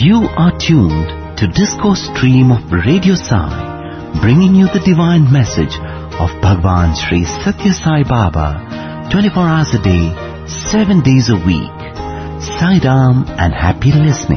You are tuned to Discourse Stream of Radio Sai, bringing you the divine message of Bhagwan Sri Satya Sai Baba, 24 hours a day, 7 days a week. Sai Ram and happy listening.